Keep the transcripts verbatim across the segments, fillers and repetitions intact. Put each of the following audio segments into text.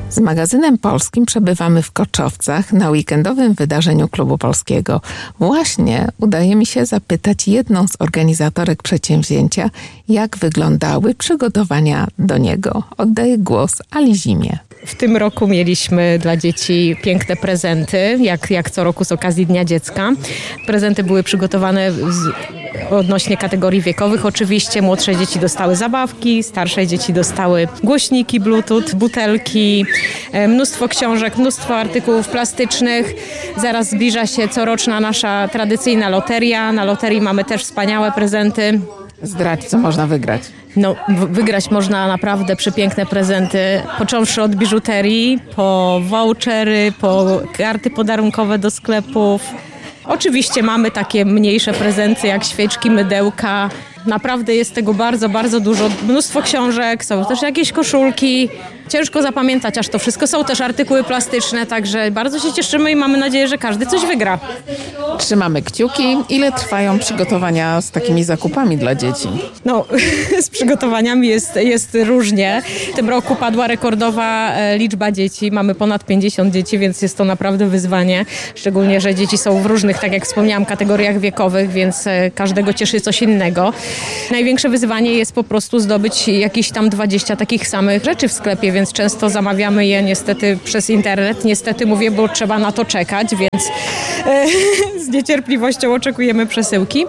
Z magazynem polskim przebywamy w Koczowcach na weekendowym wydarzeniu Klubu Polskiego. Właśnie udaje mi się zapytać jedną z organizatorek przedsięwzięcia, jak wyglądały przygotowania do niego. Oddaję głos Ali Zimie. W tym roku mieliśmy dla dzieci piękne prezenty, jak, jak co roku z okazji Dnia Dziecka. Prezenty były przygotowane z, odnośnie kategorii wiekowych. Oczywiście młodsze dzieci dostały zabawki, starsze dzieci dostały głośniki Bluetooth, butelki, mnóstwo książek, mnóstwo artykułów plastycznych. Zaraz zbliża się coroczna nasza tradycyjna loteria. Na loterii mamy też wspaniałe prezenty. Zdradź, co można wygrać. No, wygrać można naprawdę przepiękne prezenty, począwszy od biżuterii, po vouchery, po karty podarunkowe do sklepów. Oczywiście mamy takie mniejsze prezenty jak świeczki, mydełka. Naprawdę jest tego bardzo, bardzo dużo. Mnóstwo książek, są też jakieś koszulki. Ciężko zapamiętać aż to wszystko. Są też artykuły plastyczne, także bardzo się cieszymy i mamy nadzieję, że każdy coś wygra. Trzymamy kciuki. Ile trwają przygotowania z takimi zakupami dla dzieci? No, z przygotowaniami jest, jest różnie. W tym roku padła rekordowa liczba dzieci. Mamy ponad pięćdziesiąt dzieci, więc jest to naprawdę wyzwanie. Szczególnie, że dzieci są w różnych, tak jak wspomniałam, kategoriach wiekowych, więc każdego cieszy coś innego. Największe wyzwanie jest po prostu zdobyć jakieś tam dwadzieścia takich samych rzeczy w sklepie, więc często zamawiamy je niestety przez internet. Niestety mówię, bo trzeba na to czekać, więc e, z niecierpliwością oczekujemy przesyłki,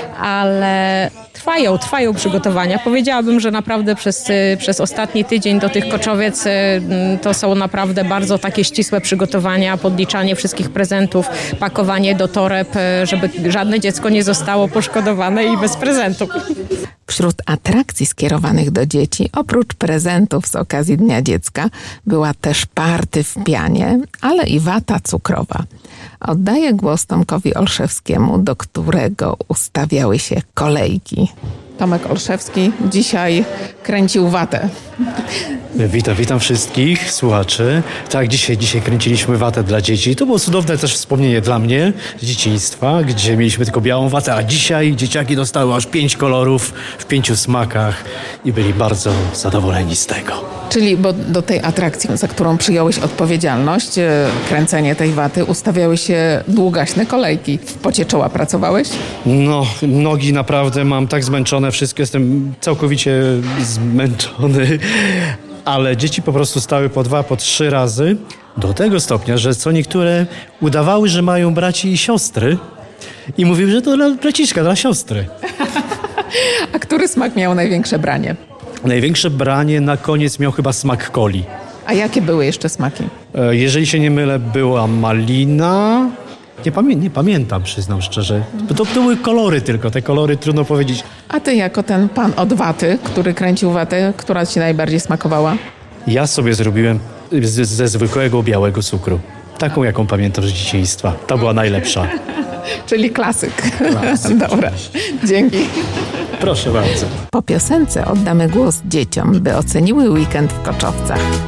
ale trwają, trwają przygotowania. Powiedziałabym, że naprawdę przez, przez ostatni tydzień do tych Koczowiec to są naprawdę bardzo takie ścisłe przygotowania, podliczanie wszystkich prezentów, pakowanie do toreb, żeby żadne dziecko nie zostało poszkodowane i bez prezentu. Wśród atrakcji skierowanych do dzieci, oprócz prezentów z okazji Dnia Dziecka, była też party w pianie, ale i wata cukrowa. Oddaję głos Tomkowi Olszewskiemu, do którego ustawiały się kolejki. Tomek Olszewski dzisiaj kręcił watę. Witam, witam wszystkich słuchaczy. Tak, dzisiaj, dzisiaj kręciliśmy watę dla dzieci. To było cudowne też wspomnienie dla mnie z dzieciństwa, gdzie mieliśmy tylko białą watę, a dzisiaj dzieciaki dostały aż pięć kolorów w pięciu smakach i byli bardzo zadowoleni z tego. Czyli bo do tej atrakcji, za którą przyjąłeś odpowiedzialność, kręcenie tej waty, ustawiały się długaśne kolejki. W pocie czoła pracowałeś? No, nogi naprawdę mam tak zmęczone, wszystko jestem całkowicie zmęczony, ale dzieci po prostu stały po dwa, po trzy razy, do tego stopnia, że co niektóre udawały, że mają braci i siostry i mówiły, że to dla braciszka, dla siostry. A który smak miał największe branie? Największe branie na koniec miał chyba smak coli. A jakie były jeszcze smaki? Jeżeli się nie mylę, była malina. Nie, pamię- nie pamiętam, przyznam szczerze. Bo to były kolory tylko, te kolory trudno powiedzieć. A ty jako ten pan od waty, który kręcił watę, która ci najbardziej smakowała? Ja sobie zrobiłem z- ze zwykłego białego cukru. Taką, jaką pamiętam z dzieciństwa. Ta była najlepsza. Czyli klasyk. Klasyk. Dobra, dzięki. Proszę bardzo. Po piosence oddamy głos dzieciom, by oceniły weekend w Koczowcach.